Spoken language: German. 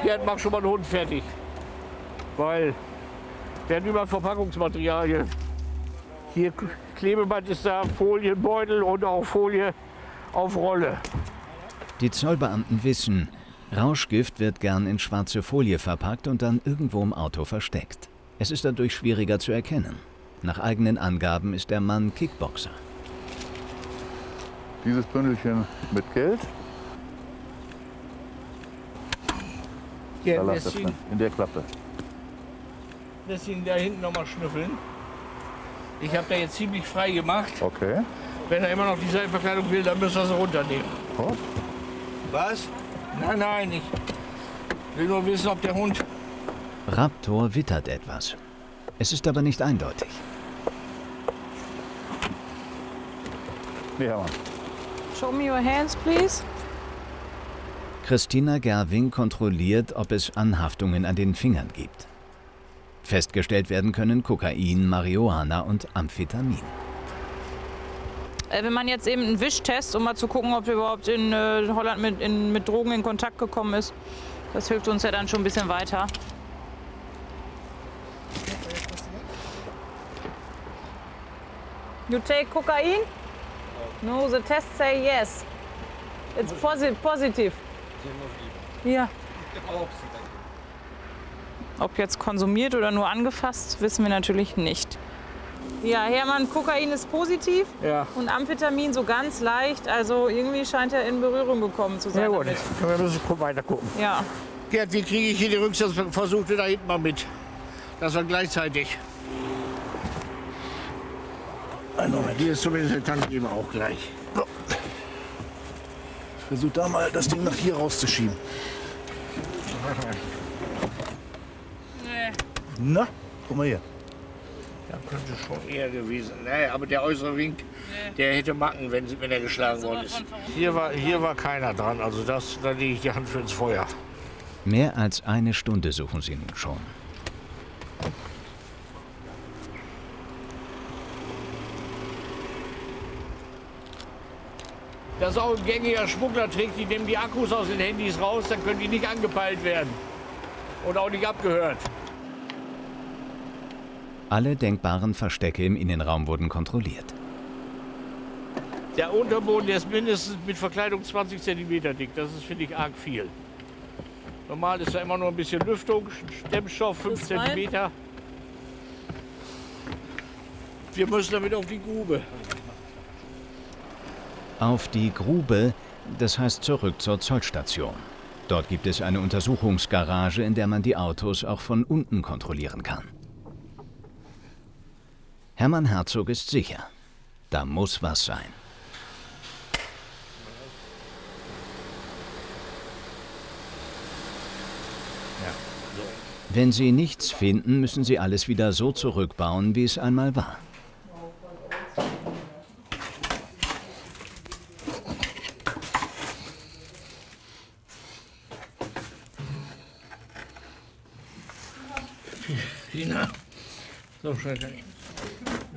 Gerd, mach schon mal den Hund fertig. Weil der hat überall Verpackungsmaterialien. Hier Klebeband ist da, Folienbeutel und auch Folie auf Rolle. Die Zollbeamten wissen, Rauschgift wird gern in schwarze Folie verpackt und dann irgendwo im Auto versteckt. Es ist dadurch schwieriger zu erkennen. Nach eigenen Angaben ist der Mann Kickboxer. Dieses Bündelchen mit Geld. Ja, Da lasst das drin, in der Klappe. Lässt ihn da hinten noch mal schnüffeln. Ich habe da jetzt ziemlich frei gemacht. Okay. Wenn er immer noch die Seitenverkleidung will, dann müssen wir sie runternehmen. Oh. Was? Nein, nein, ich will nur wissen, ob der Hund... Raptor wittert etwas. Es ist aber nicht eindeutig. Nee, Hermann. Show me your hands, please. Christina Gerwing kontrolliert, ob es Anhaftungen an den Fingern gibt. Festgestellt werden können Kokain, Marihuana und Amphetamin. Wenn man jetzt eben einen Wischtest, um mal zu gucken, ob er überhaupt in Holland mit Drogen in Kontakt gekommen ist, das hilft uns ja dann schon ein bisschen weiter. You take cocaine? No, the test say yes. It's positive. Ja. Ob jetzt konsumiert oder nur angefasst, wissen wir natürlich nicht. Ja, Hermann, Kokain ist positiv, Ja. und Amphetamin so ganz leicht. Also irgendwie scheint er in Berührung gekommen zu sein. Ja gut, damit. wir müssen weiter gucken. Ja. Gerd, wie kriege ich hier die Rücksatzversuche da hinten mal mit? Das war gleichzeitig. Hier ist zumindest der Tankgeber auch gleich. So. Versuch da mal das Ding nach hier rauszuschieben. Nee. Na, guck mal hier. Ja, könnte schon eher gewesen. Naja, aber der äußere Wink, der hätte Macken, wenn er geschlagen worden ist. Hier war keiner dran, also da lege ich die Hand für ins Feuer. Mehr als eine Stunde suchen sie nun schon. Das ist auch ein gängiger Schmugglertrick, die nehmen die Akkus aus den Handys raus, dann können die nicht angepeilt werden und auch nicht abgehört. Alle denkbaren Verstecke im Innenraum wurden kontrolliert. Der Unterboden, der ist mindestens mit Verkleidung 20 cm dick, das ist, finde ich, arg viel. Normal ist da immer nur ein bisschen Lüftung, Stemmstoff 5 cm. Wir müssen damit auf die Grube. Auf die Grube, das heißt zurück zur Zollstation. Dort gibt es eine Untersuchungsgarage, in der man die Autos auch von unten kontrollieren kann. Hermann Herzog ist sicher, da muss was sein. Wenn sie nichts finden, müssen sie alles wieder so zurückbauen, wie es einmal war. Tina, so schnell kann ich.